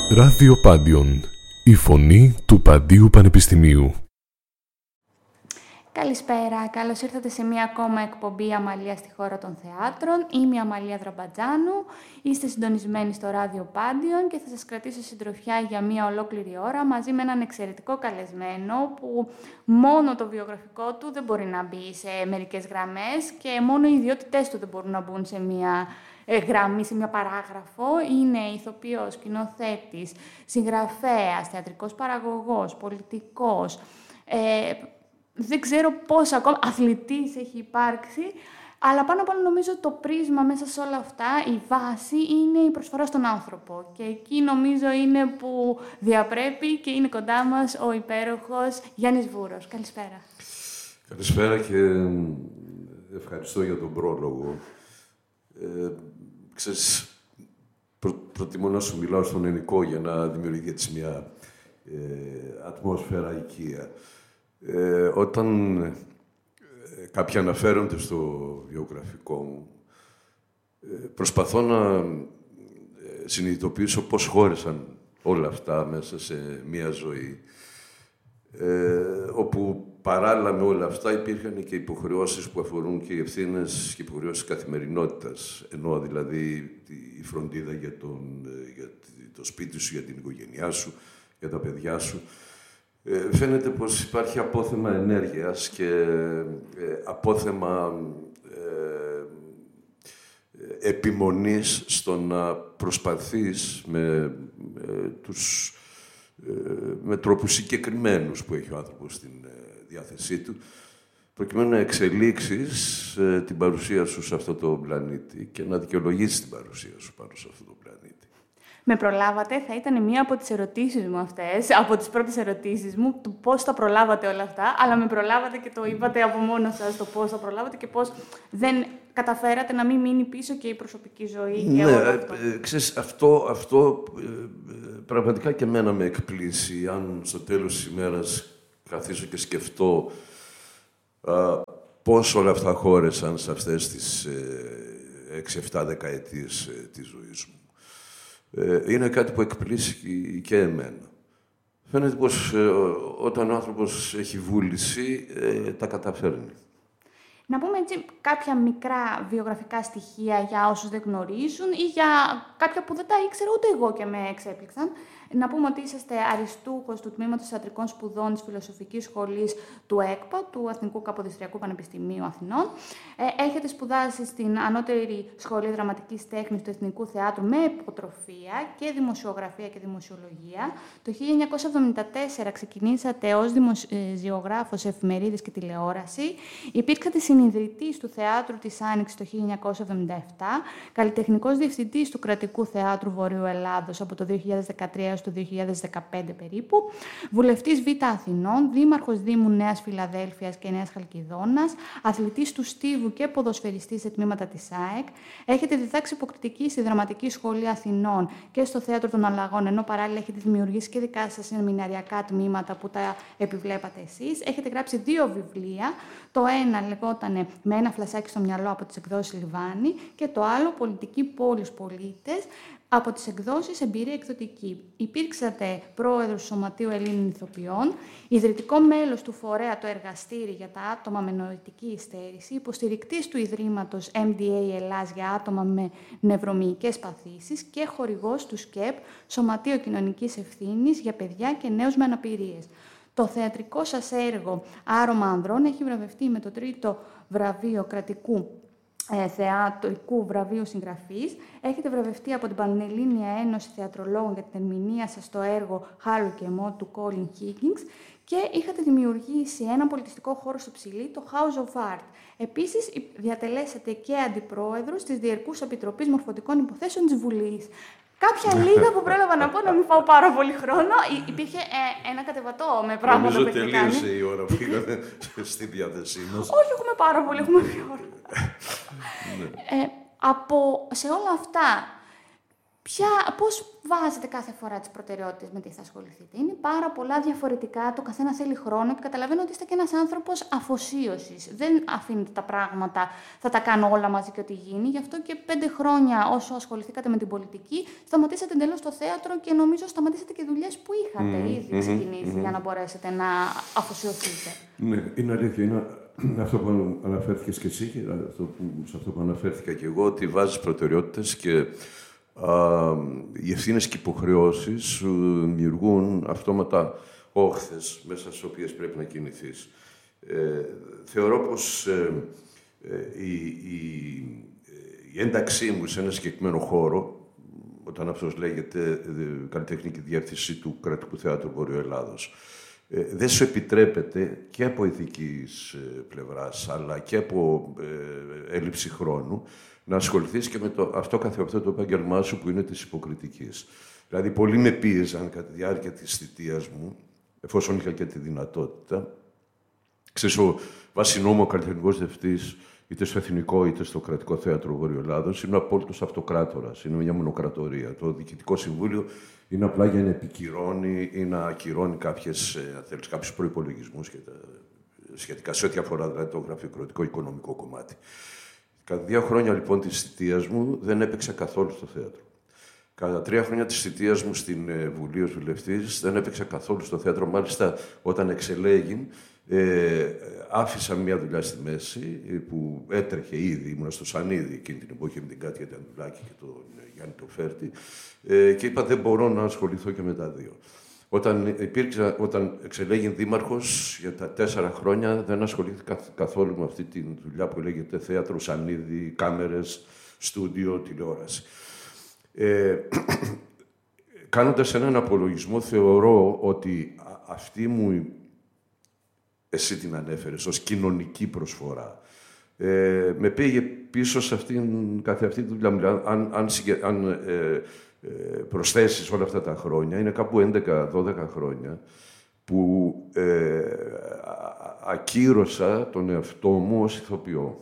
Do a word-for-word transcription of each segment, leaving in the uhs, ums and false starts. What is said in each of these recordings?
Ράδιο Πάντιον, η φωνή του Παντίου Πανεπιστημίου. Καλησπέρα, καλώς ήρθατε σε μία ακόμα εκπομπή Αμαλία στη χώρα των θεάτρων. Είμαι η Αμαλία Δραμπατζάνου, είστε συντονισμένοι στο Ράδιο Πάντιον και θα σας κρατήσω συντροφιά για μία ολόκληρη ώρα μαζί με έναν εξαιρετικό καλεσμένο που μόνο το βιογραφικό του δεν μπορεί να μπει σε μερικές γραμμές και μόνο οι ιδιότητές του δεν μπορούν να μπουν σε μία γραμμή, σε μια παράγραφο. Είναι ηθοποιός, σκηνοθέτης, συγγραφέας, θεατρικός παραγωγός, πολιτικός, ε, δεν ξέρω πώς ακόμα, αθλητής έχει υπάρξει, αλλά πάνω απ' όλα νομίζω το πρίσμα μέσα σε όλα αυτά, η βάση είναι η προσφορά στον άνθρωπο. Και εκεί νομίζω είναι που διαπρέπει και είναι κοντά μας ο υπέροχος Γιάννης Βούρος. Καλησπέρα. Καλησπέρα και ευχαριστώ για τον πρόλογο. Ε, ξέρεις, προ, προτιμώ να σου μιλάω στον ελληνικό για να δημιουργεί έτσι μια ε, ατμόσφαιρα οικία. Ε, όταν ε, κάποιοι αναφέρονται στο βιογραφικό μου, ε, προσπαθώ να ε, συνειδητοποιήσω πώς χώρισαν όλα αυτά μέσα σε μία ζωή, ε, όπου παράλληλα με όλα αυτά υπήρχαν και υποχρεώσεις που αφορούν και οι ευθύνες και υποχρεώσεις καθημερινότητας, ενώ δηλαδή η φροντίδα για, τον, για το σπίτι σου, για την οικογένειά σου, για τα παιδιά σου. Ε, φαίνεται πως υπάρχει απόθεμα ενέργειας και ε, απόθεμα ε, επιμονής στο να προσπαθείς με, ε, τους, ε, με τρόπους συγκεκριμένους που έχει ο άνθρωπος στην ε, διάθεσή του, προκειμένου να εξελίξεις ε, την παρουσία σου σε αυτό το πλανήτη και να δικαιολογήσεις την παρουσία σου πάνω σε αυτό το πλανήτη. Με προλάβατε, θα ήταν μία από τις ερωτήσεις μου αυτές, από τις πρώτες ερωτήσεις μου, του πώς τα προλάβατε όλα αυτά, αλλά με προλάβατε και το είπατε από μόνο σας το πώς τα προλάβατε και πώς δεν καταφέρατε να μην μείνει πίσω και η προσωπική ζωή. Ναι, και όλο αυτό. Ε, ξέρεις, αυτό, αυτό ε, πραγματικά και εμένα με εκπλήσει. Αν στο τέλος της ημέρας καθίσω και σκεφτώ α, πώς όλα αυτά χώρεσαν σε αυτές τις ε, έξι εφτά δεκαετίες ε, της ζωής μου. Ε, είναι κάτι που εκπλήσει και εμένα. Φαίνεται πως ε, όταν ο άνθρωπος έχει βούληση, ε, τα καταφέρνει. Να πούμε έτσι κάποια μικρά βιογραφικά στοιχεία για όσους δεν γνωρίζουν ή για κάποια που δεν τα ήξερα ούτε εγώ και με εξέπληξαν. Να πούμε ότι είσαστε αριστούχος του Τμήματος Θεατρικών Σπουδών της Φιλοσοφικής Σχολής του ΕΚΠΑ, του Εθνικού Καποδιστριακού Πανεπιστημίου Αθηνών. Ε, έχετε σπουδάσει στην Ανώτερη Σχολή Δραματικής Τέχνης του Εθνικού Θεάτρου με υποτροφία και δημοσιογραφία και δημοσιολογία. Το χίλια εννιακόσια εβδομήντα τέσσερα ξεκινήσατε ως δημοσιογράφος σε εφημερίδες και τηλεόραση. Υπήρξατε συνιδρυτής του Θεάτρου της Άνοιξης το χίλια εννιακόσια εβδομήντα επτά, καλλιτεχνικός διευθυντής του Κρατικού Θεάτρου Βορείου Ελλάδος από το δύο χιλιάδες δεκατρία έως το δύο χιλιάδες δεκαπέντε περίπου, βουλευτής Β' Αθηνών, δήμαρχος Δήμου Νέας Φιλαδέλφειας και Νέας Χαλκιδόνας, αθλητής του Στίβου και ποδοσφαιριστής σε τμήματα της ΑΕΚ. Έχετε διδάξει υποκριτική στη Δραματική Σχολή Αθηνών και στο Θέατρο των Αλλαγών, ενώ παράλληλα έχετε δημιουργήσει και δικά σας σεμιναριακά τμήματα που τα επιβλέπατε εσείς. Έχετε γράψει δύο βιβλία. Το ένα λεγόταν «Με ένα φλασάκι στο μυαλό» από τις εκδόσεις Λιβάνι και το άλλο «Πολιτική πόλης πολίτες» από τις εκδόσεις Εμπειρία Εκδοτική. Υπήρξατε πρόεδρος του Σωματείου Ελλήνων Ηθοποιών, ιδρυτικό μέλος του φορέα το Εργαστήρι για τα άτομα με νοητική υστέρηση, υποστηρικτής του Ιδρύματος εμ ντι έι Ελλάς για άτομα με νευρομυϊκές παθήσεις και χορηγός του ΣΚΕΠ, Σωματείο Κοινωνικής Ευθύνης για παιδιά και νέους με αναπηρίες. Το θεατρικό σας έργο «Άρωμα Ανδρών» έχει βραβευτεί με το τρίτο βραβείο κρατικού ε, θεατρικού βραβείου συγγραφής. Έχετε βραβευτεί από την Πανελλήνια Ένωση Θεατρολόγων για την ερμηνεία σας στο έργο «Χάρου και Μώ» του Colin Higgins και είχατε δημιουργήσει ένα πολιτιστικό χώρο στο Ψηλή, το House of Art. Επίσης, διατελέσατε και αντιπρόεδρος της Διερκούς Επιτροπής Μορφωτικών Υποθέσεων της Βουλής. Κάποια λίγα που πρόλαβα να πω, να μην φάω πάρα πολύ χρόνο. Υ- υπήρχε ε, ένα κατεβατό με πράγματα Νομίζω που έχετε κάνει. τελείωσε η ώρα που είχαμε στη διάθεσή μας. Όχι, έχουμε πάρα πολύ, έχουμε πιο ώρα. ε, από, σε όλα αυτά, Ποια, πώς βάζετε κάθε φορά τις προτεραιότητες με τι θα ασχοληθείτε? Είναι πάρα πολλά διαφορετικά, το καθένα θέλει χρόνο και καταλαβαίνω ότι είστε και ένας άνθρωπος αφοσίωσης. Δεν αφήνετε τα πράγματα, θα τα κάνω όλα μαζί και ό,τι γίνει. Γι' αυτό και πέντε χρόνια όσο ασχοληθήκατε με την πολιτική, σταματήσατε εντελώς το θέατρο και νομίζω σταματήσατε και δουλειές που είχατε mm, ήδη mm, ξεκινήσει mm, για να μπορέσετε να αφοσιωθείτε. Ναι, είναι αλήθεια. Είναι αυτό που αναφέρθηκες και εσύ και αυτό που, σε αυτό που αναφέρθηκα και εγώ, ότι βάζεις προτεραιότητες και α, οι ευθύνες και υποχρεώσεις σου δημιουργούν αυτόματα όχθες μέσα στις οποίες πρέπει να κινηθείς. Ε, θεωρώ πως ε, ε, η, η, η ένταξή μου σε ένα συγκεκριμένο χώρο, όταν αυτός λέγεται ε, καλλιτεχνική διεύθυνση του Κρατικού Θεάτρου Βορείου Ελλάδος, ε, δεν σου επιτρέπεται και από ηθικής ε, πλευράς, αλλά και από ε, έλλειψη χρόνου, να ασχοληθείς και με το, αυτό καθεαυτό το επάγγελμά σου που είναι της υποκριτικής. Δηλαδή, πολλοί με πίεζαν κατά τη διάρκεια της θητείας μου, εφόσον είχα και τη δυνατότητα. Ξέρεις, ο βάσει νόμου ο καλλιτεχνικός διευθυντής, είτε στο Εθνικό είτε στο Κρατικό Θέατρο Βορείου Ελλάδος, είναι ο απόλυτος αυτοκράτορας, είναι μια μονοκρατορία. Το Διοικητικό Συμβούλιο είναι απλά για να επικυρώνει ή να ακυρώνει κάποιες, αν θέλεις, κάποιους προϋπολογισμούς και τα σχετικά, σε ό,τι αφορά δηλαδή, το γραφειοκρατικό οικονομικό κομμάτι. Κατά δύο χρόνια λοιπόν της θητείας μου δεν έπαιξα καθόλου στο θέατρο. Κατά τρία χρόνια της θητείας μου στην ε, Βουλή ως βουλευτής δεν έπαιξα καθόλου στο θέατρο. Μάλιστα, όταν εξελέγην, ε, άφησα μια δουλειά στη μέση που έτρεχε ήδη, ήμουν στο Σανίδι εκείνη την εποχή με την Κάτια Τανδουλάκη και τον Γιάννη Τοφέρτη ε, και είπα δεν μπορώ να ασχοληθώ και με τα δύο. Όταν, υπήρξα, όταν εξελέγην δήμαρχος για τα τέσσερα χρόνια δεν ασχολήθηκα καθόλου με αυτή τη δουλειά που λέγεται θέατρο, σανίδι, κάμερες, στούντιο, τηλεόραση. Ε, κάνοντας έναν απολογισμό, θεωρώ ότι αυτή μου, εσύ την ανέφερες, ως κοινωνική προσφορά, ε, με πήγε πίσω σε αυτήν, καθ' αυτή τη δουλειά. Αν, αν, αν ε, ε, προσθέσεις όλα αυτά τα χρόνια, είναι κάπου έντεκα δώδεκα χρόνια, που ε, ακύρωσα τον εαυτό μου ως ηθοποιό.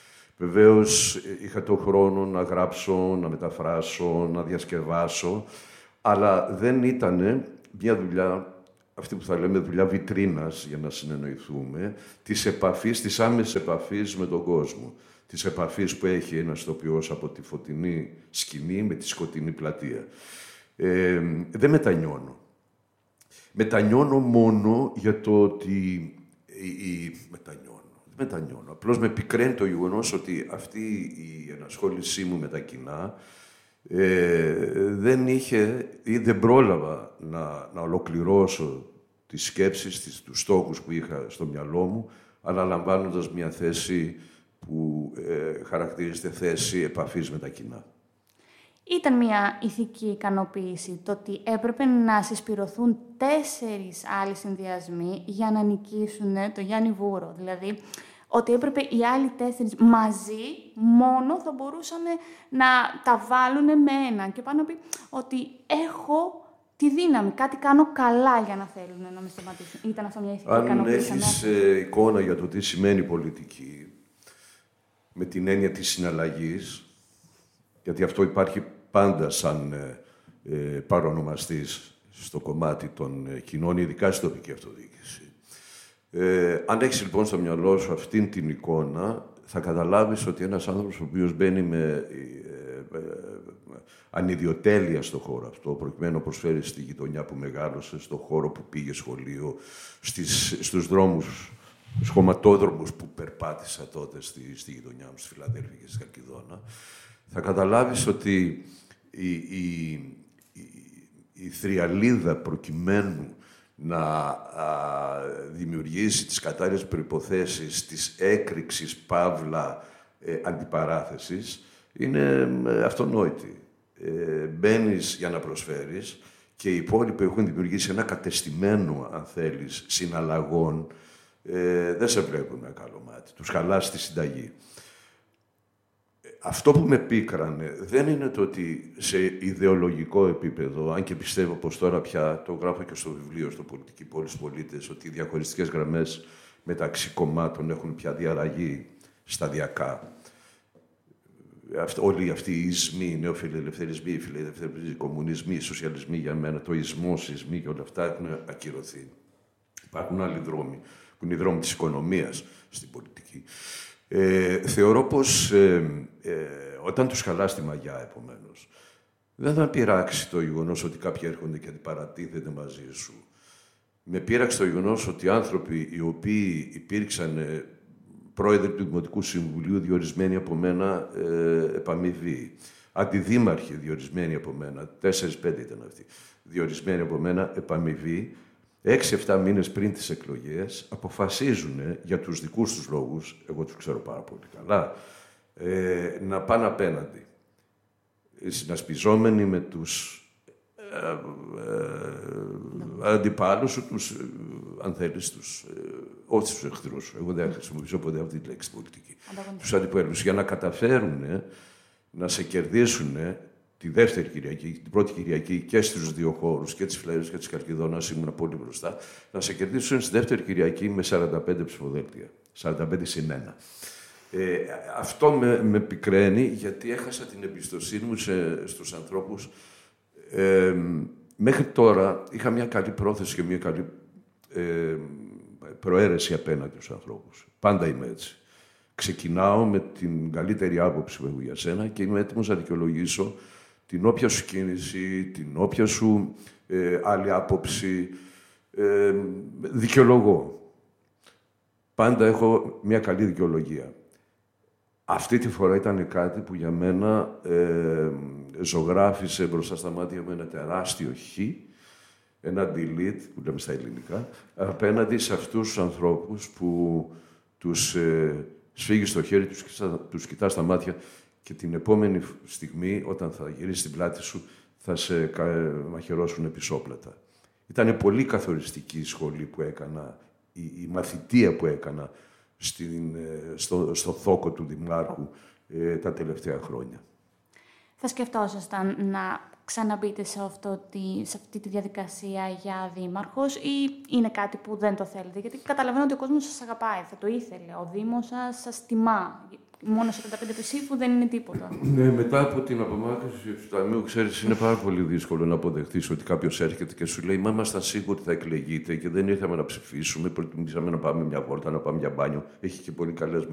Βεβαίως, είχα τον χρόνο να γράψω, να μεταφράσω, να διασκευάσω, αλλά δεν ήταν μια δουλειά, αυτή που θα λέμε δουλειά βιτρίνας, για να συνεννοηθούμε, της επαφής, της άμεσης επαφής με τον κόσμο. Της επαφής που έχει ένας ηθοποιός από τη φωτεινή σκηνή με τη σκοτεινή πλατεία. Ε, δεν μετανιώνω. Μετανιώνω μόνο για το ότι... Η, η, μετανιώνω. Μετανιώνω. Απλώς με πικραίνει το γεγονός ότι αυτή η ενασχόλησή μου με τα κοινά ε, δεν είχε ή δεν πρόλαβα να, να ολοκληρώσω τις σκέψεις, τις, τους στόχους που είχα στο μυαλό μου, αλλά λαμβάνοντας μια θέση που ε, χαρακτηρίζεται θέση επαφής με τα κοινά. Ήταν μια ηθική ικανοποίηση το ότι έπρεπε να συσπηρωθούν τέσσερις άλλοι συνδυασμοί για να νικήσουν το Γιάννη Βούρο. Δηλαδή, ότι έπρεπε οι άλλοι τέσσερις μαζί μόνο θα μπορούσαν να τα βάλουν με έναν. Και πάνω να πει ότι έχω τη δύναμη, κάτι κάνω καλά για να θέλουν να με σταματήσουν. Ήταν αυτό μια ηθική ικανοποίηση. Αν έχεις ε, εικόνα για το τι σημαίνει πολιτική, με την έννοια της συναλλαγής, γιατί αυτό υπάρχει πάντα σαν ε, ε, παρονομαστής στο κομμάτι των ε, κοινών, ειδικά στην τοπική αυτοδιοίκηση. Ε, αν έχεις λοιπόν στο μυαλό σου αυτήν την εικόνα, θα καταλάβεις ότι ένας άνθρωπος ο οποίος μπαίνει με ε, ε, ε, ανιδιοτέλεια στο χώρο αυτό, προκειμένου να προσφέρει στη γειτονιά που μεγάλωσε, στο χώρο που πήγε σχολείο, στις, στους δρόμους, στους χωματόδρομους που περπάτησα τότε στη, στη γειτονιά μου, στη Φιλαδέλφια και στη Χαλκιδόνα, θα καταλάβεις ότι η, η, η, η θριαλίδα προκειμένου να α, δημιουργήσει τις κατάλληλες προϋποθέσεις της έκρηξης, παύλα, ε, αντιπαράθεσης, είναι ε, αυτονόητη. Ε, μπαίνεις για να προσφέρεις και οι υπόλοιποι έχουν δημιουργήσει ένα κατεστημένο, αν θέλεις, συναλλαγών, ε, δεν σε βλέπουν με καλό μάτι. Τους χαλάς τη συνταγή. Αυτό που με πίκρανε δεν είναι το ότι σε ιδεολογικό επίπεδο, αν και πιστεύω πως τώρα πια, το γράφω και στο βιβλίο, στο Πολιτική Πόλη στους Πολίτες, ότι οι διαχωριστικές γραμμές μεταξύ κομμάτων έχουν πια διαραγεί σταδιακά. όλοι αυτοί οι ισμοί, οι νεοφιλελευθερισμοί, οι φιλελευθερισμοί, οι κομμουνισμοί, οι σοσιαλισμοί για μένα, το ισμό, σεισμοί και όλα αυτά έχουν ακυρωθεί. Υπάρχουν άλλοι δρόμοι, που είναι οι δρόμοι της οικονομίας στην πολιτική. Ε, θεωρώ πως ε, ε, όταν τους χαλάς τη μαγιά, επομένως, δεν θα πειράξει το γεγονός ότι κάποιοι έρχονται και αντιπαρατίθεται μαζί σου. Με πείραξε το γεγονός ότι άνθρωποι οι οποίοι υπήρξαν ε, πρόεδροι του Δημοτικού Συμβουλίου διορισμένοι από μένα ε, επαμοιβή, αντιδήμαρχοι διορισμένοι από μένα, τέσσερις πέντε ήταν αυτοί, διορισμένοι από μένα επαμοιβή, έξι εφτά μήνες πριν τις εκλογές, αποφασίζουν για τους δικούς τους λόγους, εγώ τους ξέρω πάρα πολύ καλά, ε, να πάνε απέναντι. Συνασπιζόμενοι με τους ε, ε, αντιπάλους, τους, ε, αν θέλεις, τους, ε, όχι τους εχθρούς. Εγώ δεν χρησιμοποιήσω ποτέ αυτή τη λέξη πολιτική. Τους αντιπάλους, για να καταφέρουν να σε κερδίσουν τη δεύτερη Κυριακή, την πρώτη Κυριακή και στους δύο χώρους, και τις Φλέρες και της Καλκιδόνας, ήμουν πολύ μπροστά, να σε κερδίσουν στη δεύτερη Κυριακή με σαράντα πέντε ψηφοδέλτια. σαράντα πέντε συν ένα. Ε, αυτό με, με πικραίνει, γιατί έχασα την εμπιστοσύνη μου σε, στους ανθρώπους. Ε, μέχρι τώρα είχα μια καλή πρόθεση και μια καλή ε, προαίρεση απέναντι στους ανθρώπους. Πάντα είμαι έτσι. Ξεκινάω με την καλύτερη άποψη που έχω για σένα και είμαι έτοιμος να δικαιολογήσω την όποια σου κίνηση, την όποια σου ε, άλλη άποψη. Ε, δικαιολογώ. Πάντα έχω μια καλή δικαιολογία. Αυτή τη φορά ήταν κάτι που για μένα ε, ζωγράφισε μπροστά στα μάτια μου ένα τεράστιο χ, ένα delete, που λέμε στα ελληνικά, απέναντι σε αυτούς τους ανθρώπους που τους ε, σφίγγεις στο χέρι, τους, τους κοιτάς στα μάτια και την επόμενη στιγμή, όταν θα γυρίσεις την πλάτη σου, θα σε μαχαιρώσουν επισόπλατα. Ήταν πολύ καθοριστική η σχολή που έκανα, η, η μαθητεία που έκανα στην, στο, στο θόκο του Δημάρχου ε, τα τελευταία χρόνια. Θα σκεφτόσασταν να ξαναμπείτε σε, αυτό τη, σε αυτή τη διαδικασία για δήμαρχος ή είναι κάτι που δεν το θέλετε? Γιατί καταλαβαίνω ότι ο κόσμος σας αγαπάει, θα το ήθελε. Ο Δήμος σας, σας τιμά. Μόνο σαράντα πέντε ψήφου δεν είναι τίποτα. Ναι, μετά από την απομάκρυνση του Ταμείου, ξέρεις, είναι πάρα πολύ δύσκολο να αποδεχτείς ότι κάποιος έρχεται και σου λέει: μα ήμασταν σίγουροι θα εκλεγείτε και δεν ήρθαμε να ψηφίσουμε. Προτιμήσαμε να πάμε μια βόλτα, να πάμε για μπάνιο. Έχει και πολύ καλές